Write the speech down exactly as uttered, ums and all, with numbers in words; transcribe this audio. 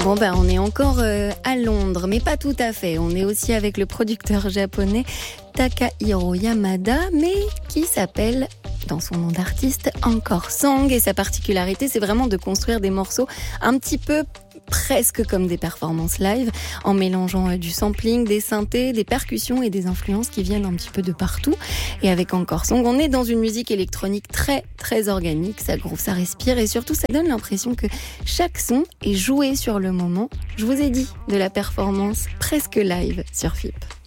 Bon ben on est encore euh, à Londres, mais pas tout à fait. On est aussi avec le producteur japonais Takahiro Yamada, mais qui s'appelle, dans son nom d'artiste, Encore Song. Et sa particularité, c'est vraiment de construire des morceaux un petit peu presque comme des performances live, en mélangeant du sampling, des synthés, des percussions et des influences qui viennent un petit peu de partout. Et avec Encore Song, on est dans une musique électronique très très organique, ça groove, ça respire et surtout ça donne l'impression que chaque son est joué sur le moment. Je vous ai dit de la performance presque live sur F I P.